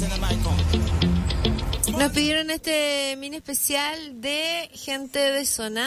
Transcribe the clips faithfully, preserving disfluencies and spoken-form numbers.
Nos pidieron este mini especial de gente de zona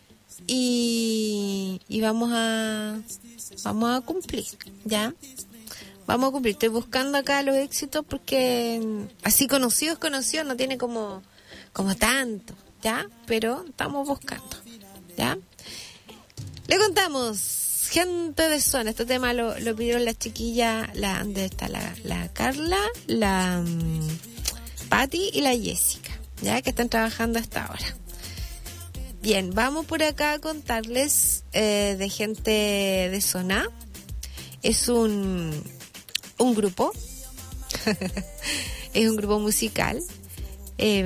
y, y vamos a vamos a cumplir, ¿ya? Vamos a cumplir. Estoy buscando acá los éxitos porque así conocidos, conocidos, no tiene como, como tanto, ¿ya? Pero estamos buscando, ¿ya? Le contamos, gente de zona. Este tema lo, lo pidieron las chiquillas, la, ¿dónde está? La, la Carla, la um, Patti y la Jessica, ¿ya? Que están trabajando hasta ahora. Bien, vamos por acá a contarles eh, de gente de zona. Es un... un grupo, es un grupo musical, eh,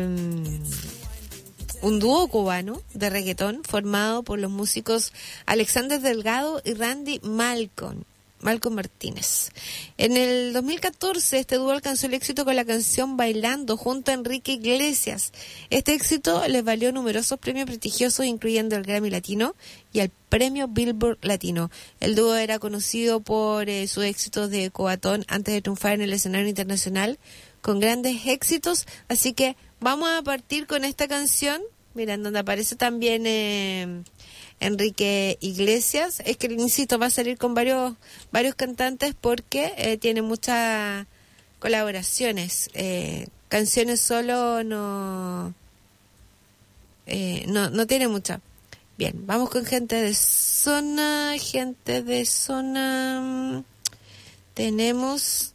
un dúo cubano de reggaetón formado por los músicos Alexander Delgado y Randy Malcolm, Malcolm Martínez. En el dos mil catorce este dúo alcanzó el éxito con la canción Bailando junto a Enrique Iglesias. Este éxito les valió numerosos premios prestigiosos, incluyendo el Grammy Latino y el premio Billboard Latino. El dúo era conocido por eh, sus éxitos de Coatón antes de triunfar en el escenario internacional con grandes éxitos. Así que vamos a partir con esta canción, mira, en donde aparece también eh, Enrique Iglesias. Es que, insisto, va a salir con varios varios cantantes porque eh, tiene muchas colaboraciones. Eh, canciones solo no, eh, no, no tiene muchas. Bien, vamos con gente de zona, gente de zona. Tenemos